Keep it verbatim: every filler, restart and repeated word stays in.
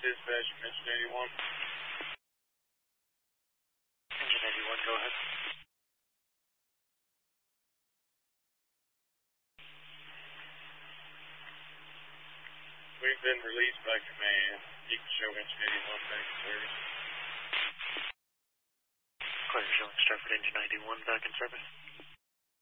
dispatch from Engine eighty-one. Engine eighty-one, go ahead. We've been released by command. You can show Engine eighty-one back in service. Clear, showing Stratford Engine eighty-one back in service.